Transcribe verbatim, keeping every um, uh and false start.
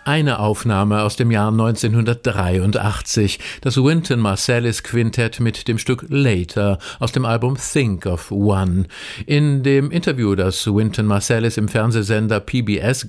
eine Aufnahme aus dem Jahr neunzehnhundertdreiundachtzig, das Wynton Marsalis Quintett mit dem Stück Later aus dem Album Think of One. In dem Interview, das Wynton Marsalis im Fernsehsender P B S